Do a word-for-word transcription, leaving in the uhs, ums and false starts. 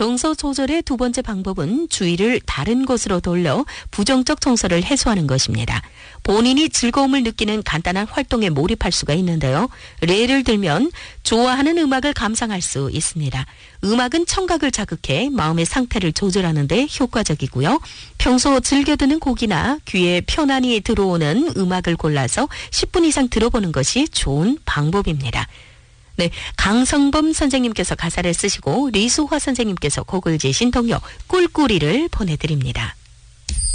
정서 조절의 두 번째 방법은 주의를 다른 곳으로 돌려 부정적 정서를 해소하는 것입니다. 본인이 즐거움을 느끼는 간단한 활동에 몰입할 수가 있는데요. 예를 들면 좋아하는 음악을 감상할 수 있습니다. 음악은 청각을 자극해 마음의 상태를 조절하는 데 효과적이고요. 평소 즐겨 듣는 곡이나 귀에 편안히 들어오는 음악을 골라서 십 분 이상 들어보는 것이 좋은 방법입니다. 네, 강성범 선생님께서 가사를 쓰시고 리수화 선생님께서 곡을 지신 동요 꿀꿀이를 보내드립니다.